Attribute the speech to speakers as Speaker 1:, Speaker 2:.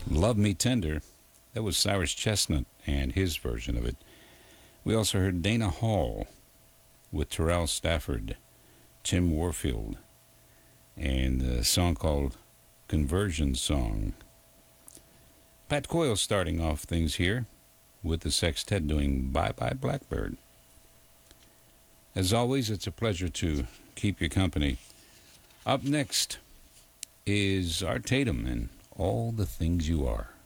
Speaker 1: Love Me Tender. That was Cyrus Chestnut and his version of it. We also heard Dana Hall with Terrell Stafford, Tim Warfield, and a song called Conversion Song. Pat Coyle starting off things here with the sextet doing Bye Bye Blackbird. As always, it's a pleasure to keep you company. Up next is Art Tatum and All the Things You Are.